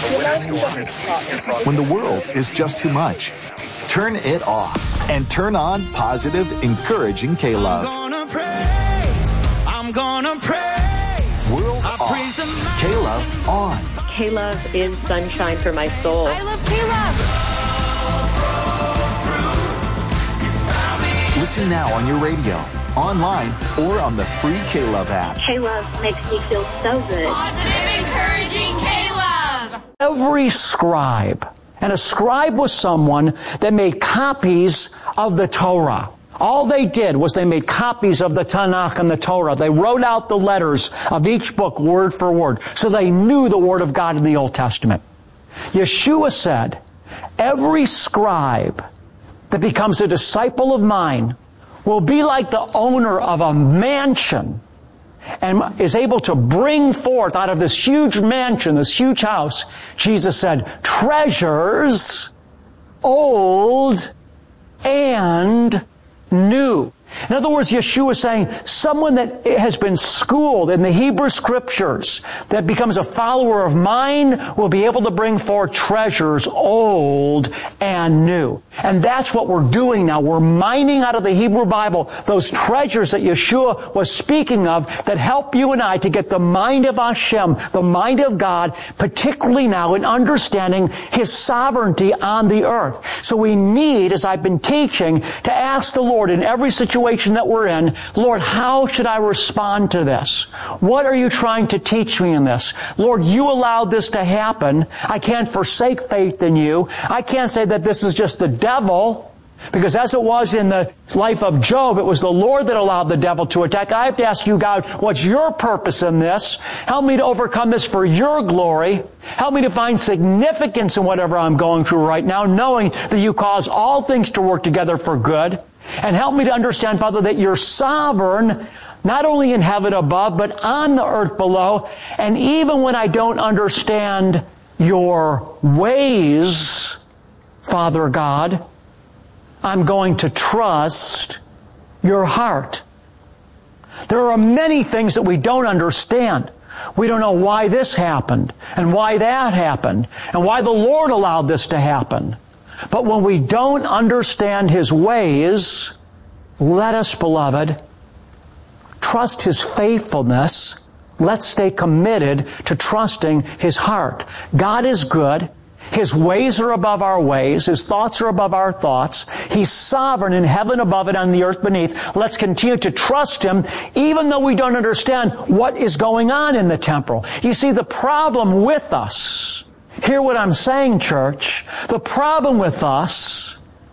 When the world is just too much, turn it off and turn on positive, encouraging K-Love. I'm gonna praise. World off. K-Love on. K-Love is sunshine for my soul. I love K-Love. Listen now on your radio, online, or on the free K-Love app. K-Love makes me feel so good. Positive, encouraging K-Love. Every scribe, and a scribe was someone that made copies of the Torah. All they did was they made copies of the Tanakh and the Torah. They wrote out the letters of each book word for word, so they knew the Word of God in the Old Testament. Yeshua said, every scribe that becomes a disciple of mine will be like the owner of a mansion and is able to bring forth out of this huge mansion, this huge house, Jesus said, treasures old and new. In other words, Yeshua is saying someone that has been schooled in the Hebrew Scriptures that becomes a follower of mine will be able to bring forth treasures old and new. And that's what we're doing now. We're mining out of the Hebrew Bible those treasures that Yeshua was speaking of that help you and I to get the mind of Hashem, the mind of God, particularly now in understanding His sovereignty on the earth. So we need, as I've been teaching, to ask the Lord in every situation that we're in, Lord, how should I respond to this? What are you trying to teach me in this? Lord, you allowed this to happen. I can't forsake faith in you. I can't say that this is just the devil, because as it was in the life of Job, it was the Lord that allowed the devil to attack. I have to ask you, God, what's your purpose in this? Help me to overcome this for your glory. Help me to find significance in whatever I'm going through right now, knowing that you cause all things to work together for good. And help me to understand, Father, that you're sovereign, not only in heaven above, but on the earth below. And even when I don't understand your ways, Father God, I'm going to trust your heart. There are many things that we don't understand. We don't know why this happened, and why that happened, and why the Lord allowed this to happen. But when we don't understand His ways, let us, beloved, trust His faithfulness. Let's stay committed to trusting His heart. God is good. His ways are above our ways. His thoughts are above our thoughts. He's sovereign in heaven above and on the earth beneath. Let's continue to trust Him even though we don't understand what is going on in the temporal. You see, the problem with us, hear what I'm saying, church, the problem with us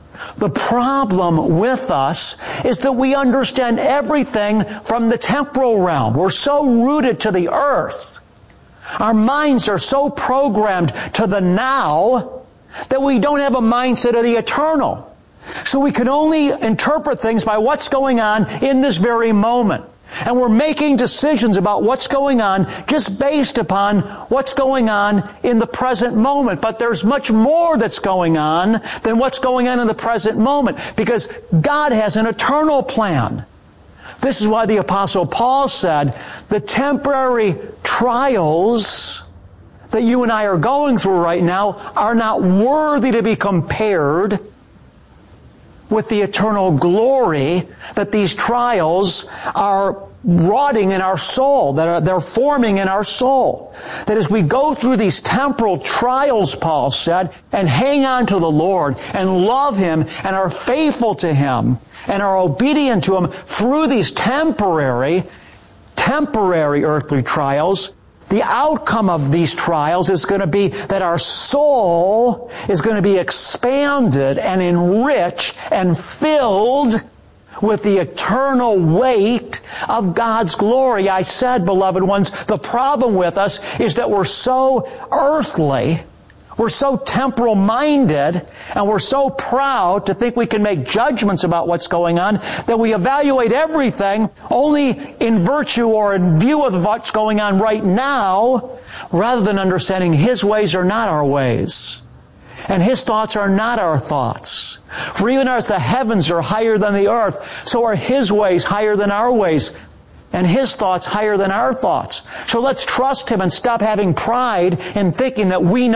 is that we understand everything from the temporal realm. We're so rooted to the earth. Our minds are so programmed to the now that we don't have a mindset of the eternal. So we can only interpret things by what's going on in this very moment. And we're making decisions about what's going on just based upon what's going on in the present moment. But there's much more that's going on than what's going on in the present moment, because God has an eternal plan. This is why the Apostle Paul said, the temporary trials that you and I are going through right now are not worthy to be compared with the eternal glory that these trials are rotting in our soul, they're forming in our soul. That as we go through these temporal trials, Paul said, and hang on to the Lord and love Him and are faithful to Him and are obedient to Him through these temporary earthly trials, the outcome of these trials is going to be that our soul is going to be expanded and enriched and filled with the eternal weight of God's glory. I said, beloved ones, the problem with us is that we're so earthly, we're so temporal-minded, and we're so proud to think we can make judgments about what's going on that we evaluate everything only in virtue or in view of what's going on right now, rather than understanding His ways are not our ways. And His thoughts are not our thoughts. For even as the heavens are higher than the earth, so are His ways higher than our ways, and His thoughts higher than our thoughts. So let's trust Him and stop having pride in thinking that we know